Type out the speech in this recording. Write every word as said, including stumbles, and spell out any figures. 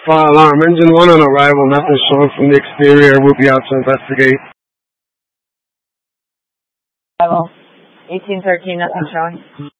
Fire alarm. Engine one on arrival. Nothing showing from the exterior. We'll be out to investigate. Arrival. eighteen thirteen, nothing showing.